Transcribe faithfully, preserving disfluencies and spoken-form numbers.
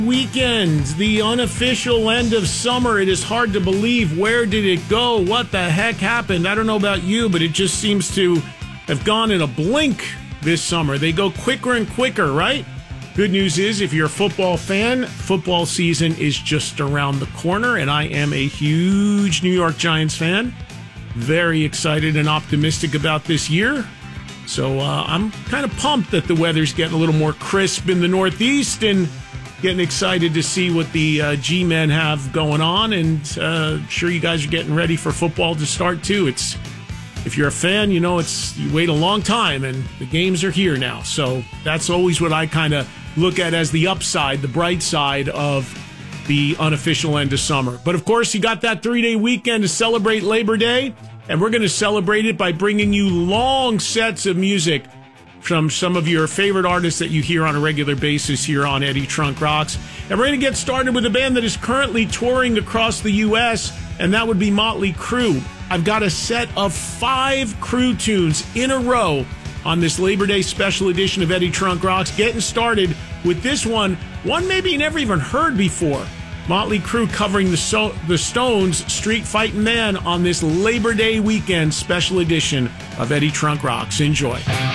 Weekend, the unofficial end of summer. It is hard to believe. Where did it go? What the heck happened? I don't know about you, but it just seems to have gone in a blink this summer. They go quicker and quicker, right? Good news is, if you're a football fan, football season is just around the corner, and I am a huge New York Giants fan. Very excited and optimistic about this year. So uh, I'm kind of pumped that the weather's getting a little more crisp in the Northeast, and getting excited to see what the uh, G-men have going on, and uh, sure you guys are getting ready for football to start too. It's if you're a fan, you know it's you wait a long time, and the games are here now. So that's always what I kind of look at as the upside, the bright side of the unofficial end of summer. But of course, you got that three-day weekend to celebrate Labor Day, and we're going to celebrate it by bringing you long sets of music from some of your favorite artists that you hear on a regular basis here on Eddie Trunk Rocks. And we're going to get started with a band that is currently touring across the U S, and that would be Motley Crue. I've got a set of five Crue tunes in a row on this Labor Day special edition of Eddie Trunk Rocks, getting started with this one, one maybe you never even heard before. Motley Crue covering the, so- the Stones' Street Fightin' Man on this Labor Day weekend special edition of Eddie Trunk Rocks. Enjoy.